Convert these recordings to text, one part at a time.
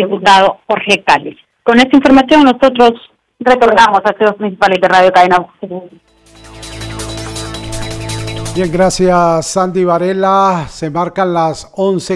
diputado Jorge Cáliz. Con esta información nosotros retornamos a estudios principales de Radio Cadena Voz. Bien, gracias Sandy Varela. Se marcan las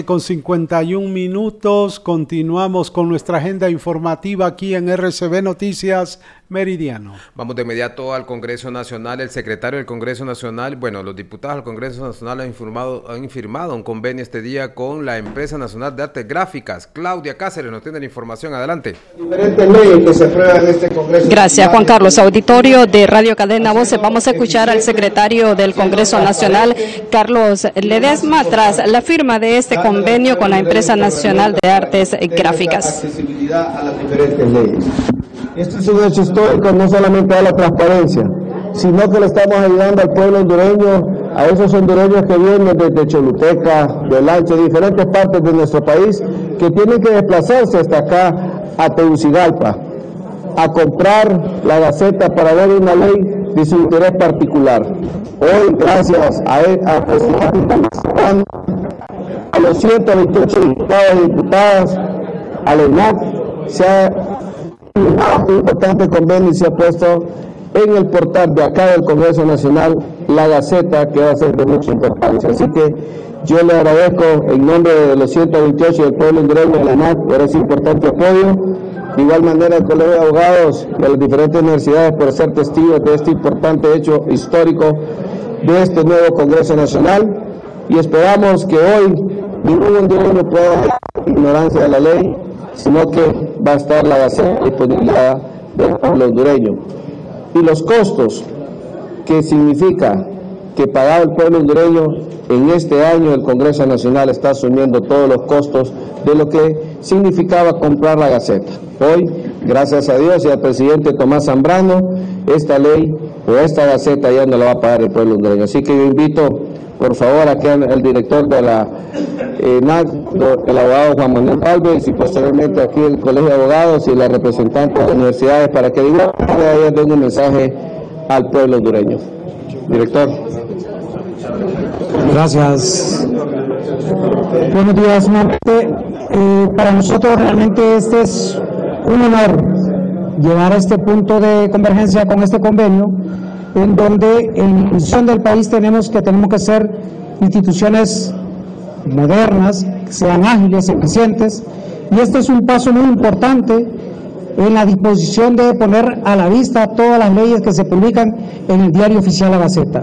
11:51. Continuamos con nuestra agenda informativa aquí en RCB Noticias Meridiano. Vamos de inmediato al Congreso Nacional. El secretario del Congreso Nacional, los diputados del Congreso Nacional han firmado un convenio este día con la Empresa Nacional de Artes Gráficas. Claudia Cáceres nos tiene la información. Adelante. Diferentes leyes que se aprueban en este Congreso. Gracias, Juan Carlos. Auditorio de Radio Cadena Voces. Vamos a escuchar al secretario del Congreso Nacional, Carlos Ledesma, tras la firma de este convenio con la Empresa Nacional de Artes Gráficas. Accesibilidad a las diferentes leyes. Este es un hecho histórico, no solamente a la transparencia, sino que le estamos ayudando al pueblo hondureño, a esos hondureños que vienen desde Choluteca, del Ancho, de diferentes partes de nuestro país, que tienen que desplazarse hasta acá, a Tegucigalpa, a comprar la Gaceta para ver una ley de su interés particular. Hoy, gracias a los 128 diputados y diputadas, a la ENAC, se ha un importante convenio y se ha puesto en el portal de acá del Congreso Nacional la Gaceta, que va a ser de mucha importancia. Así que yo le agradezco en nombre de los 128 del pueblo hondureño de la ENAC por ese importante apoyo. De igual manera, el Colegio de Abogados de las diferentes universidades por ser testigos de este importante hecho histórico de este nuevo Congreso Nacional, y esperamos que hoy ningún hondureño pueda ignorancia de la ley, sino que va a estar la Gaceta disponibilidad del pueblo hondureño. Y los costos que significa que pagaba el pueblo hondureño en este año, el Congreso Nacional está asumiendo todos los costos de lo que significaba comprar la Gaceta. Hoy, gracias a Dios y al presidente Tomás Zambrano, esta ley o esta Gaceta ya no la va a pagar el pueblo hondureño. Así que yo invito, por favor, aquí al director de la ENAC, el abogado Juan Manuel Alves, y posteriormente aquí el Colegio de Abogados y la representante de las universidades, para que digan un mensaje al pueblo hondureño. Director. Gracias. Buenos días, Marte. Para nosotros realmente este es un honor llegar a este punto de convergencia con este convenio, en donde en la visión del país tenemos que ser instituciones modernas, que sean ágiles, eficientes, y este es un paso muy importante en la disposición de poner a la vista todas las leyes que se publican en el Diario Oficial La Gaceta.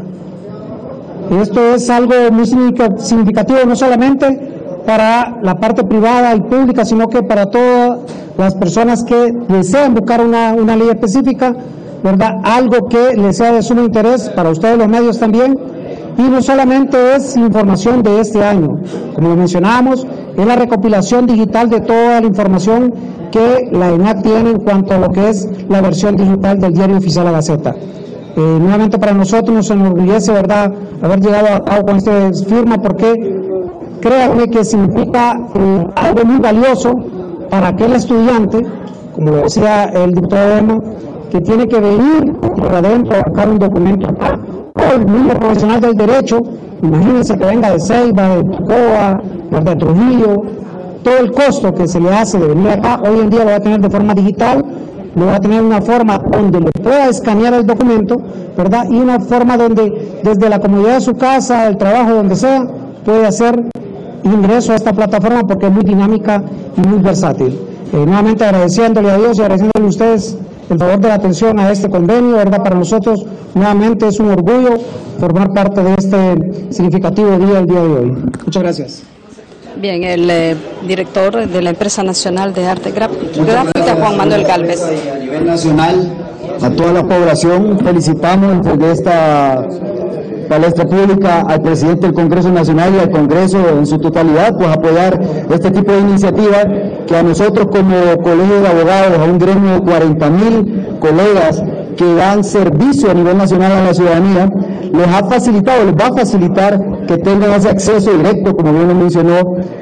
Esto es algo muy significativo, no solamente para la parte privada y pública, sino que para todas las personas que desean buscar una ley específica, ¿verdad? Algo que les sea de sumo interés para ustedes los medios también. Y no solamente es información de este año, como lo mencionábamos, es la recopilación digital de toda la información que la ENAC tiene en cuanto a lo que es la versión digital del Diario Oficial La Gaceta. Nuevamente para nosotros nos enorgullece, ¿verdad?, haber llegado a cabo con esta firma, porque créanme que significa algo muy valioso para aquel estudiante, como lo decía el diputado Emma, que tiene que venir por adentro a buscar un documento. O el mundo profesional del derecho, imagínense que venga de Ceiba, de Tocoa, de Trujillo, todo el costo que se le hace de venir acá, hoy en día lo va a tener de forma digital, lo va a tener una forma donde le pueda escanear el documento, ¿verdad? Y una forma donde desde la comodidad de su casa, del trabajo, donde sea, puede hacer ingreso a esta plataforma, porque es muy dinámica y muy versátil. Nuevamente agradeciéndole a Dios y agradeciéndole a ustedes el favor de la atención a este convenio, ¿verdad? Para nosotros nuevamente es un orgullo formar parte de este significativo día, el día de hoy. Muchas gracias. Bien, el director de la Empresa Nacional de Arte Gráfica, Juan Manuel Galvez. A nivel nacional, a toda la población, felicitamos desde esta palestra pública al presidente del Congreso Nacional y al Congreso en su totalidad, pues apoyar este tipo de iniciativas que a nosotros como Colegio de Abogados, a un gremio de 40.000 colegas que dan servicio a nivel nacional a la ciudadanía, les ha facilitado, les va a facilitar que tengan ese acceso directo, como bien lo mencionó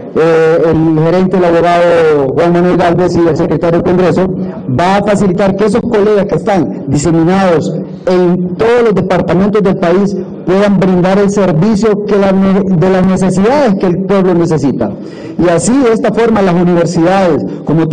el gerente, el abogado Juan Manuel Galvez, y el secretario del Congreso, va a facilitar que esos colegas que están diseminados en todos los departamentos del país puedan brindar el servicio de las necesidades que el pueblo necesita. Y así, de esta forma, las universidades, como